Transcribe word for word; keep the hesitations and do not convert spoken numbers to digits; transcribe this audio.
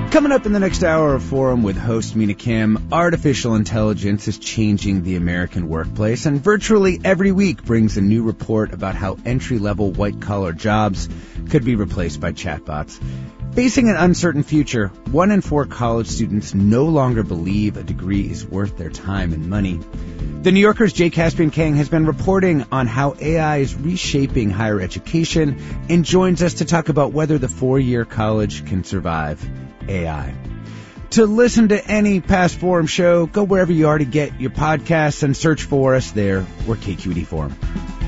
Coming up in the next hour of Forum with host Mina Kim, artificial intelligence is changing the American workplace, and virtually every week brings a new report about how entry-level white-collar jobs could be replaced by chatbots. Facing an uncertain future, one in four college students no longer believe a degree is worth their time and money. The New Yorker's Jay Caspian-Kang has been reporting on how A I is reshaping higher education and joins us to talk about whether the four-year college can survive A I. To listen to any past Forum show, go wherever you already get your podcasts and search for us there or K Q E D Forum.